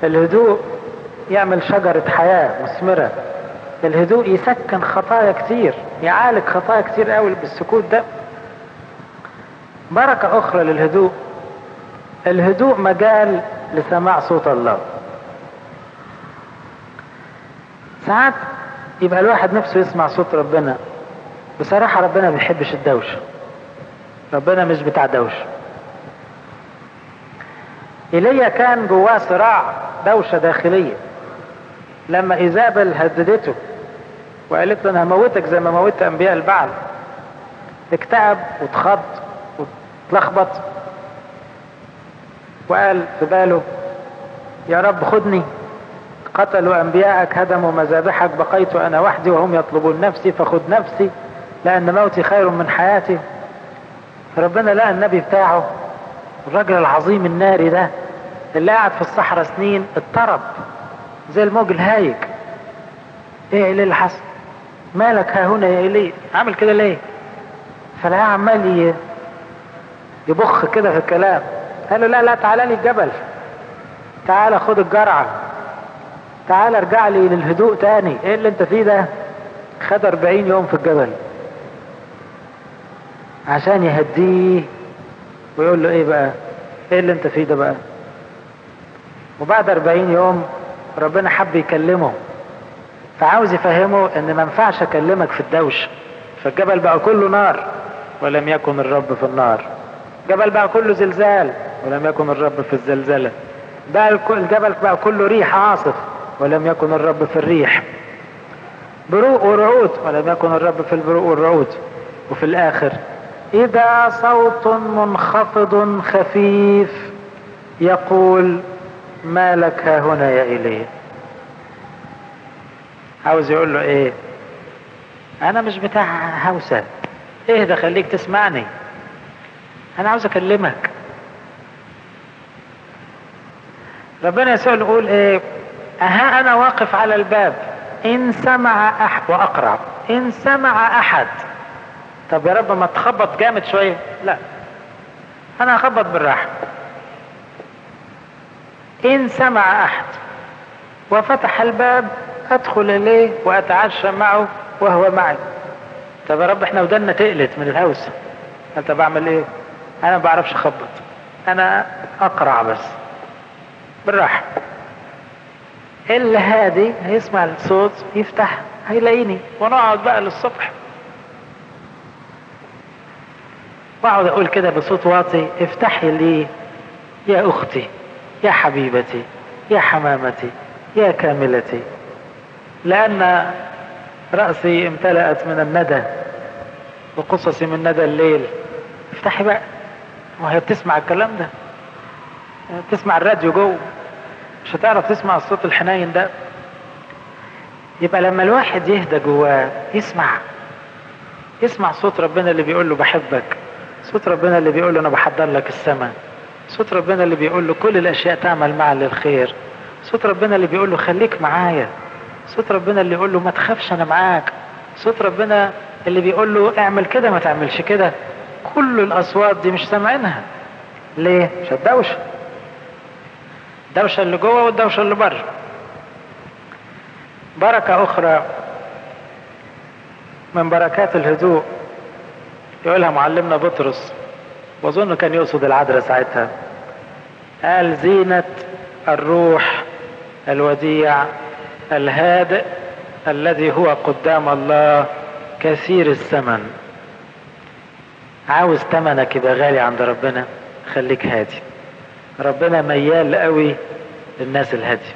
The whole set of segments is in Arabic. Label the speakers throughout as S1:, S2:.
S1: الهدوء يعمل شجرة حياة مثمرة. الهدوء يسكن خطايا كتير، يعالج خطايا كتير قوي بالسكوت ده. بركة أخرى للهدوء، الهدوء مجال لسماع صوت الله. ساعات يبقى الواحد نفسه يسمع صوت ربنا، بصراحة ربنا ما بيحبش الدوشة، ربنا مش بتاع دوشة. إيليا كان جواه صراع، دوشة داخلية، لما إيزابل هددته وقالت له أنا هموتك زي ما موتت أنبياء البعل، اكتئب واتخض واتلخبط وقال في باله يا رب خدني، قتلوا أنبياءك، هدموا مذابحك، بقيت أنا وحدي وهم يطلبون نفسي، فخذ نفسي لأن موتي خير من حياتي. فربنا لقى النبي بتاعه الرجل العظيم الناري ده اللي قاعد في الصحراء سنين اضطرب زي الموج الهايج. ايه اللي حصل؟ مالك ها هنا يا إيليا؟ عامل كده ليه؟ فلقاه عمال يبخ كده في الكلام. قال له لا لا، تعالى لي الجبل، تعالى خد الجرعة، تعالى ارجع لي للهدوء تاني. ايه اللي انت فيه ده؟ خد 40 يوم في الجبل عشان يهديه ويقول له ايه بقى؟ ايه اللي انت فيه ده بقى؟ وبعد 40 يوم ربنا حب يكلمه، فعاوز يفهمه ان ما ينفعش اكلمك في الدوش. فالجبل بقى كله نار ولم يكن الرب في النار، الجبل بقى كله زلزال ولم يكن الرب في الزلزلة، بقى الجبل بقى كله ريح عاصف ولم يكن الرب في الريح، بروق ورعود ولم يكن الرب في البروق والرعود. وفي الاخر اذا صوت منخفض خفيف يقول ما لك ها هنا يا إيليا. عاوز يقول له ايه؟ انا مش بتاع هوسة، اهدى خليك تسمعني، انا عاوز اكلمك. ربنا يسأل يقول ايه؟ اها انا واقف على الباب ان سمع احد واقرع، ان سمع احد. طب يا رب ما تخبط جامد شوية؟ لا، انا هخبط بالراحة. ان سمع احد وفتح الباب ادخل اليه واتعشى معه وهو معي. طب يا رب احنا ودنا تقلت من الهوس. انت بعمل ايه؟ انا ما بعرفش اخبط، انا اقرع بس بالراحة. اللي هادي هيسمع الصوت يفتح هيلاقيني، ونقعد بقى للصبح. واقعد اقول كده بصوت واطي افتحي لي يا اختي يا حبيبتي يا حمامتي يا كاملتي، لان رأسي امتلأت من الندى وقصصي من ندى الليل. افتحي بقى. وهي بتسمع الكلام ده، بتسمع الراديو جوه، مش هتعرف تسمع الصوت الحنين ده. يبقى لما الواحد يهدى جواه يسمع صوت ربنا اللي بيقول له بحبك، صوت ربنا اللي بيقول له انا بحضر لك السماء، صوت ربنا اللي بيقول له كل الاشياء تعمل معا للخير، صوت ربنا اللي بيقول له خليك معايا، صوت ربنا اللي يقول له ما تخافش انا معاك، صوت ربنا اللي بيقول له اعمل كده ما تعملش كده. كل الاصوات دي مش سامعينها. ليه؟ مش الدوشه، الدوشه اللي جوه والدوشه اللي بره. بركه اخرى من بركات الهدوء يقولها معلمنا بطرس، واظن كان يقصد العذراء ساعتها، قال زينة الروح الوديع الهادئ الذي هو قدام الله كثير الثمن. عاوز ثمنك يبقى غالي عند ربنا، خليك هادي. ربنا ميال قوي للناس الهادية،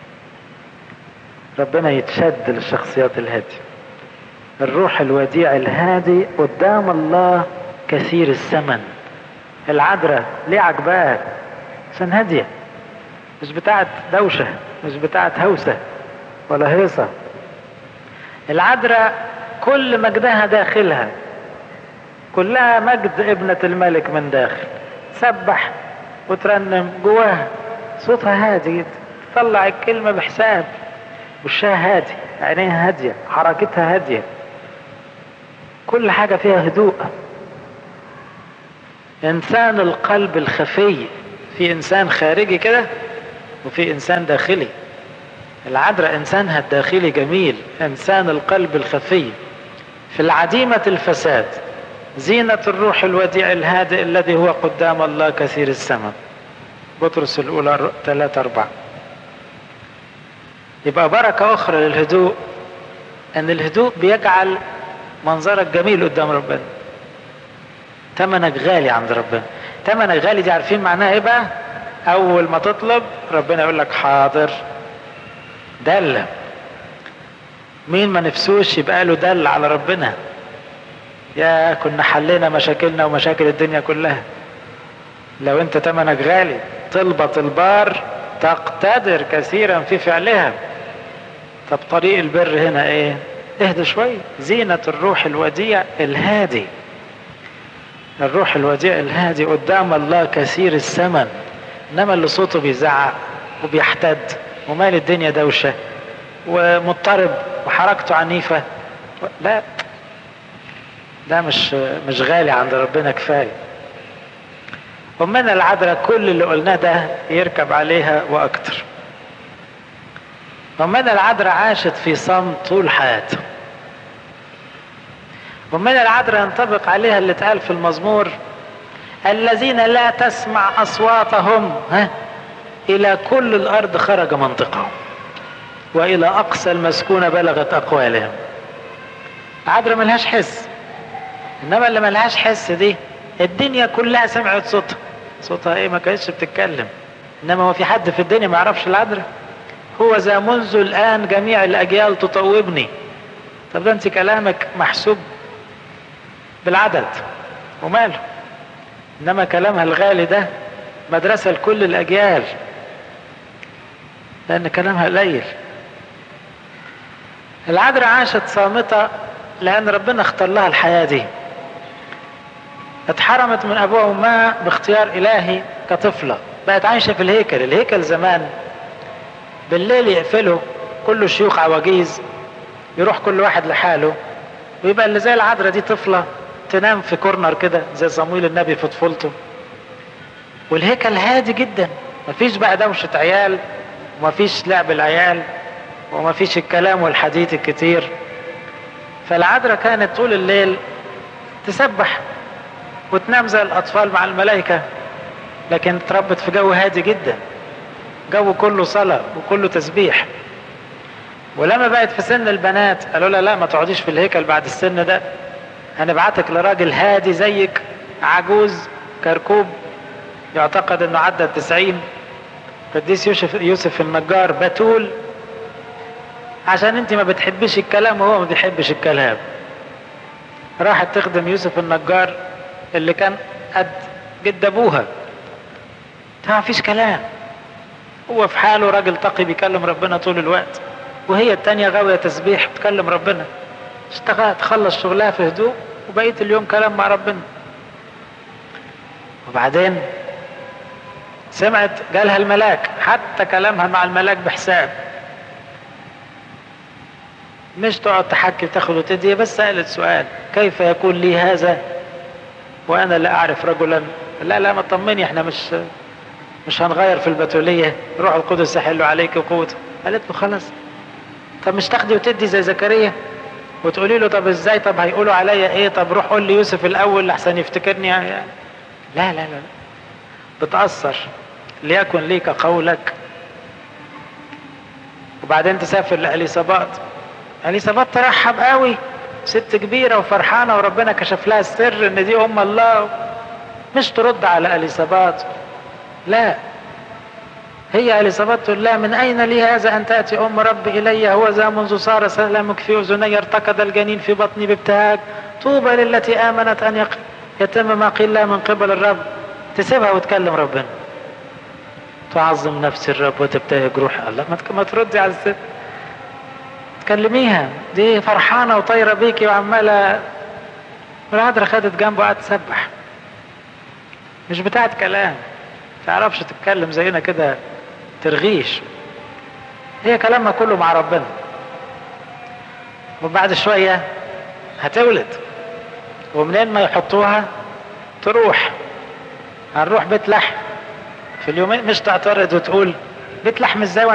S1: ربنا يتشد للشخصيات الهادية. الروح الوديع الهادي قدام الله كثير الثمن. العذراء ليه عجباها؟ عشان هادية، مش بتاعت دوشة، مش بتاعت هوسة ولا هيصة. العذراء كل مجدها داخلها، كلها مجد ابنة الملك من داخل، تسبح وترنم جواها، صوتها هادي، تطلع الكلمة بحساب، وشها هادي، عينيها هادية، حركتها هادية، كل حاجة فيها هدوء. إنسان القلب الخفي، في إنسان خارجي كده وفي إنسان داخلي. العذراء إنسانها الداخلي جميل، إنسان القلب الخفي، في العديمة الفساد، زينة الروح الوديع الهادئ الذي هو قدام الله كثير الثمن. بطرس الأولى 3-4. يبقى بركة أخرى للهدوء، أن الهدوء بيجعل منظرك جميل قدام ربنا. تمنك غالي عند ربنا. تمنك غالي دي عارفين معناها إيه بقى؟ أول ما تطلب ربنا يقول لك حاضر. دل. مين ما نفسوش يبقى له دل على ربنا؟ يا كنا حلينا مشاكلنا ومشاكل الدنيا كلها. لو انت تمنك غالي. طلبة البار تقتدر كثيرا في فعلها. طب طريق البر هنا ايه؟ اهدى شوية. زينة الروح الوديع الهادي. الروح الوديع الهادي قدام الله كثير الثمن. انما اللي صوته بيزعق وبيحتد ومال الدنيا دوشة ومضطرب وحركته عنيفة، لا، ده مش غالي عند ربنا كفاية. ومن العذراء كل اللي قلناه ده يركب عليها واكتر. ومن العذراء عاشت في صمت طول حياتها. ومن العذراء ينطبق عليها اللي اتقال في المزمور: الذين لا تسمع اصواتهم الى كل الارض خرج منطقهم، والى اقصى المسكونة بلغت اقوالهم. العذراء ملهاش حس، انما اللي ملهاش حس دي الدنيا كلها سمعت صوتها. صوتها ايه؟ ما كانتش بتتكلم. انما هو في حد في الدنيا ما يعرفش العذراء؟ هو ذا منذ الان جميع الاجيال تطوبني. طب ده انت كلامك محسوب بالعدد وماله، انما كلامها الغالي ده مدرسة لكل الاجيال، لان كلامها قليل. العذراء عاشت صامتة لان ربنا اختار لها الحياة دي. اتحرمت من ابوها وامها باختيار الهي كطفلة. بقت عايشة في الهيكل. الهيكل زمان بالليل يقفله كله شيوخ عواجيز، يروح كل واحد لحاله، ويبقى اللي زي العذراء دي طفلة تنام في كورنر كده زي صمويل النبي في طفولته. والهيكل هادي جدا، مفيش بقى دوشة عيال ومفيش لعب العيال ومفيش الكلام والحديث الكتير. فالعذراء كانت طول الليل تسبح وتنام زي الأطفال مع الملائكة، لكن اتربت في جو هادي جدا، جو كله صلاة وكله تسبيح. ولما بقت في سن البنات قالوا لها لا، ما تقعديش في الهيكل بعد السن ده، هنبعتك لراجل هادي زيك، عجوز كركوب يعتقد انه عدى 90، قديس يوسف النجار بتول، عشان انت ما بتحبش الكلام وهو ما بيحبش الكلام. راحت تخدم يوسف النجار اللي كان قد جد ابوها. ما فيش كلام، هو في حاله راجل تقي بيكلم ربنا طول الوقت، وهي التانية غاوية تسبيح بتكلم ربنا. اشتغلت تخلص شغلها في هدوء، وبقية اليوم كلام مع ربنا. وبعدين سمعت جالها الملاك، حتى كلامها مع الملاك بحساب، مش تقعد تحكي تاخد وتدي، بس سألت سؤال: كيف يكون لي هذا وانا لا اعرف رجلا؟ لا ما تطمني، احنا مش هنغير في البتولية، روح القدس يحل عليك وقوته. قالت له خلاص، طب مش تاخدي وتدي زي زكريا وتقولي له طب ازاي، طب هيقولوا عليا ايه، طب روح قول لي يوسف الاول لحسن يفتكرني يعني. لا بتأثر. ليكن ليك قولك. وبعدين تسافر لأليصابات. أليصابات ترحب قوي، ست كبيرة وفرحانة وربنا كشف لها السر ان دي ام الله. مش ترد على أليصابات، لا، هي أليصابات تقول لها: من أين لي هذا أن تأتي أم ربي إلي؟ هو ذا منذ صار سلامك في أذني، ارتقد الجنين في بطني بابتهاج. طوبى للتي آمنت أن يتم ما قيل لها من قبل الرب. تسيبها وتكلم ربنا. تعظم نفس الرب وتبتهج روح الله. ما تردي على الست، تكلميها، دي فرحانة وطايرة بيكي وعمالة. العذراء خدت جنبه وقعدت تسبح، مش بتاعت كلام، تعرفش تتكلم زينا كده ترغيش، هي كلامها كله مع ربنا. وبعد شوية هتولد، ومنين ما يحطوها تروح. هنروح بيت لحم في اليومين، مش تعترض وتقول بيت لحم ازاي